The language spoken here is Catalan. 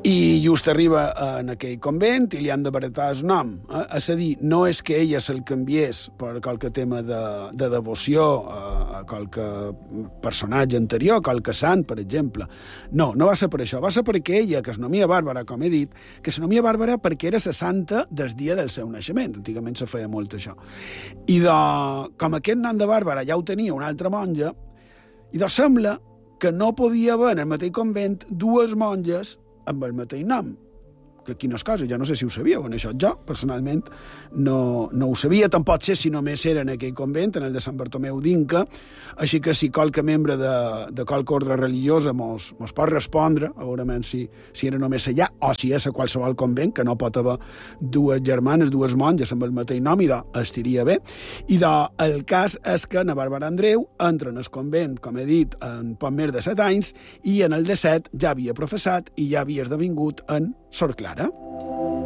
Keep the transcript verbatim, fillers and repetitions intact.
I just arriba en aquell convent i li han de baratar el nom. Eh? És a dir, no és que ella se'l canviés per qualque tema de, de devoció a, a qualque personatge anterior, qualque sant, per exemple. No, no va ser per això. Va ser perquè ella, que es nomia Bàrbara, com he dit, que es nomia Bàrbara perquè era la santa del dia del seu naixement. Antigament se feia molt això. I de, com aquest nom de Bàrbara ja ho tenia una altra monja, i doncs sembla que no podia haver en el mateix convent dues monges amb el mateix nom. Que quines coses, jo no sé si ho sabíeu, en això jo, personalment, no, no ho sabia, tampoc sé si només era en aquell convent, en el de Sant Bartomeu d'Inca, així que si qualque membre de, de qualque ordre religiosa mos, mos pot respondre, a veure si, si era només allà, o si és a qualsevol convent, que no pot haver dues germanes, dues monges amb el mateix nom, i de, estiria bé. I de, el cas és que na Bàrbara Andreu entra en el convent, com he dit, en poc més de set anys, i en el de set ja havia professat i ja havia esdevingut en Sor Clara.